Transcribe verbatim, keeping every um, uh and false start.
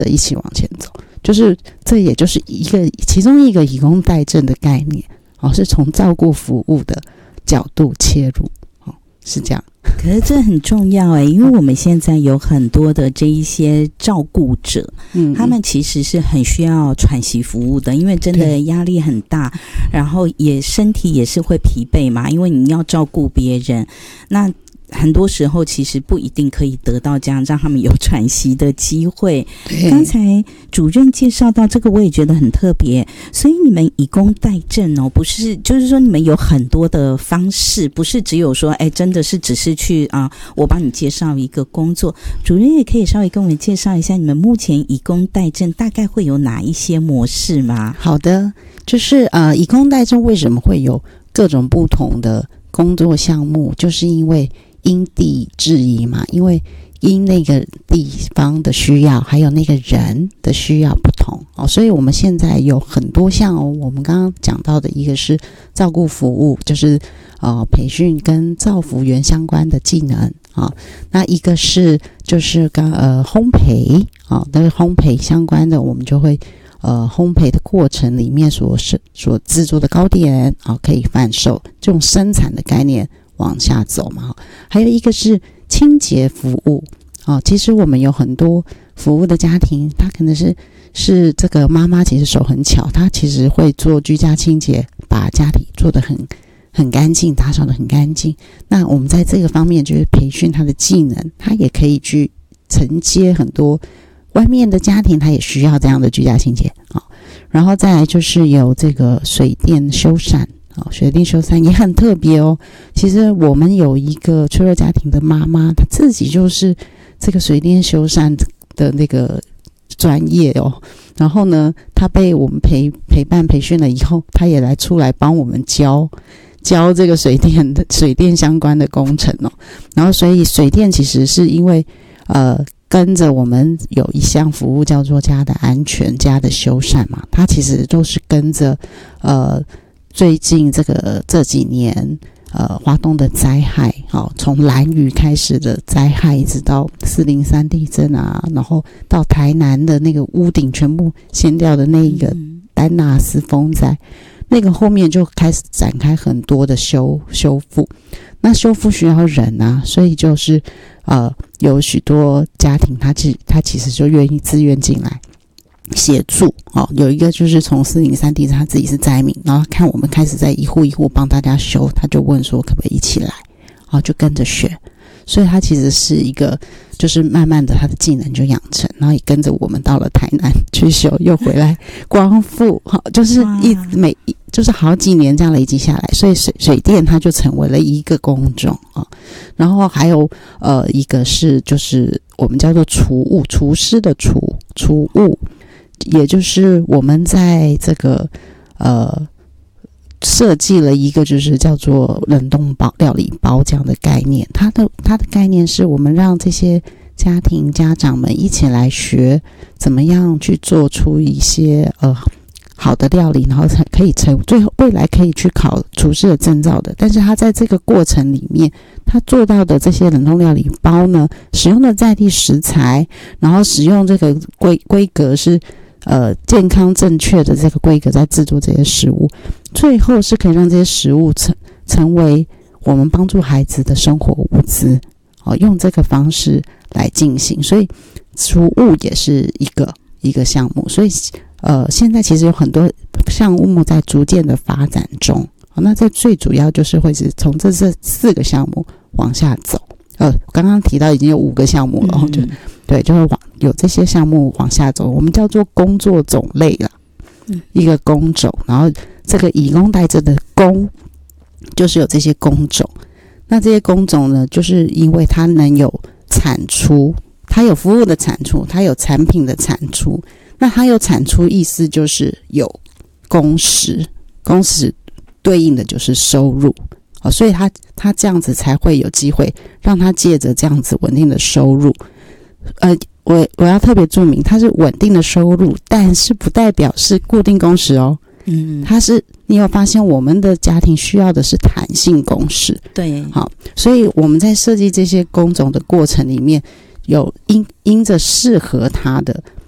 一起往前走，就是这也就是一个其中一个以工代赈的概念，哦，是从照顾服务的角度切入，哦，是这样。 可是这很重要哎，因为我们现在有很多的这一些照顾者，嗯，他们其实是很需要喘息服务的，因为真的压力很大，然后也身体也是会疲惫嘛，因为你要照顾别人，那很多时候其实不一定可以得到这样让他们有喘息的机会。刚才主任介绍到这个我也觉得很特别，所以你们以工代赈哦，不是就是说你们有很多的方式，不是只有说哎，真的是只是去啊，我帮你介绍一个工作。主任也可以稍微跟我们介绍一下你们目前以工代赈大概会有哪一些模式吗？ 好的，就是呃，以工代赈为什么会有各种不同的工作项目，就是因为因地制宜嘛，因为因那个地方的需要还有那个人的需要不同，哦，所以我们现在有很多项哦，我们刚刚讲到的一个是照顾服务，就是呃培训跟照服员相关的技能啊，哦，那一个是就是刚呃烘焙啊，那个烘焙相关的我们就会呃烘焙的过程里面所是所制作的糕点啊，哦，可以贩售，这种生产的概念往下走嘛。还有一个是清洁服务，哦，其实我们有很多服务的家庭，他可能是是这个妈妈其实手很巧，她其实会做居家清洁，把家里做得很很干净，打扫得很干净。那我们在这个方面就是培训她的技能，她也可以去承接很多外面的家庭，她也需要这样的居家清洁啊，哦。然后再来就是有这个水电修缮。哦，水电修缮也很特别哦。其实我们有一个脆弱家庭的妈妈，她自己就是这个水电修缮的那个专业哦。然后呢，她被我们陪陪伴培训了以后，她也来出来帮我们教教这个水电的水电相关的工程哦。然后所以水电其实是因为呃跟着我们有一项服务叫做家的安全、家的修缮嘛，它其实都是跟着呃。最近这个这几年，呃，花东的灾害，好，哦，从兰屿开始的灾害，一直到四零三地震啊，然后到台南的那个屋顶全部掀掉的那一个丹纳斯风灾，那个后面就开始展开很多的修修复。那修复需要人啊，所以就是呃，有许多家庭他其他其实就愿意自愿进来协助，哦，有一个就是从四零三地震他自己是灾民，然后看我们开始在一户一户帮大家修，他就问说可不可以一起来，然后就跟着学，所以他其实是一个就是慢慢的他的技能就养成，然后也跟着我们到了台南去修，又回来光复，哦，就是一每就是好几年这样累积下来，所以水水电它就成为了一个工种啊，哦。然后还有呃一个是就是我们叫做厨务，厨师的厨厨务。也就是我们在这个呃设计了一个就是叫做冷冻包料理包这样的概念，它的它的概念是我们让这些家庭家长们一起来学怎么样去做出一些呃好的料理，然后才可以成最后未来可以去考厨师的证照的。但是他在这个过程里面，他做到的这些冷冻料理包呢，使用的在地食材，然后使用这个规规格是呃健康正确的这个规格在制作这些食物，最后是可以让这些食物成成为我们帮助孩子的生活物资，哦，用这个方式来进行。所以厨务也是一个一个项目，所以呃现在其实有很多项目在逐渐的发展中。哦，那这最主要就是会是从这这四个项目往下走。呃，刚刚提到已经有五个项目了，嗯，就对，就会往有这些项目往下走，我们叫做工作种类啦，嗯，一个工种，然后这个以工代赈的工，就是有这些工种。那这些工种呢，就是因为它能有产出，它有服务的产出，它有产品的产出。那它有产出，意思就是有工时，工时对应的就是收入。哦，所以他他这样子才会有机会让他借着这样子稳定的收入，呃，我我要特别注明，它是稳定的收入，但是不代表是固定工时哦。嗯，它是你有发现我们的家庭需要的是弹性工时， 对， 好，所以我们在设计这些工种的过程里面，有因因着适合他的